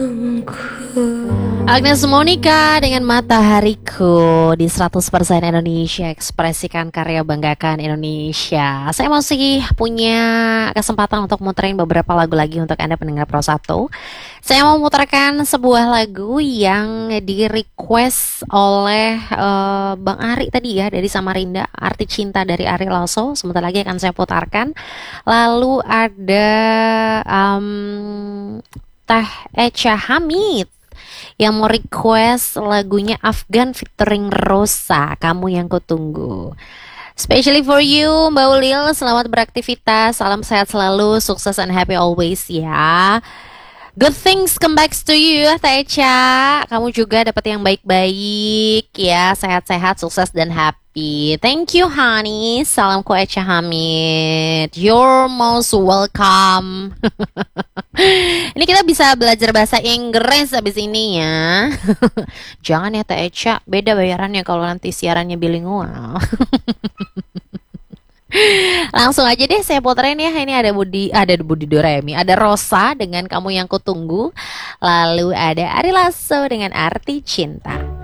Agnes Monica dengan Matahariku di 100% Indonesia, ekspresikan karya, banggakan Indonesia. Saya masih punya kesempatan untuk muterin beberapa lagu lagi untuk Anda pendengar Pro 1. Saya mau muterkan sebuah lagu yang di request oleh Bang Ari tadi ya, dari Samarinda, Arti Cinta dari Ari Lasso. Sebentar lagi akan saya putarkan. Lalu ada Teh Echa Hamid yang mau request lagunya Afgan featuring Rosa, Kamu Yang Kutunggu. Especially for you, Mbak Ulil, selamat beraktivitas, salam sehat selalu, sukses and happy always ya. Good things come back to you, Teh Echa. Kamu juga dapat yang baik-baik ya, sehat-sehat, sukses dan happy. Thank you, honey. Salam ku Echa Hamid. You're most welcome. Ini kita bisa belajar bahasa Inggris abis ini ya. Jangan ya Teh Echa, beda bayarannya kalau nanti siarannya bilingual. Langsung aja deh saya puterin ya. Ini ada Budi Doremi, ada Rosa dengan Kamu Yang Kutunggu, lalu ada Ari Lasso dengan Arti Cinta.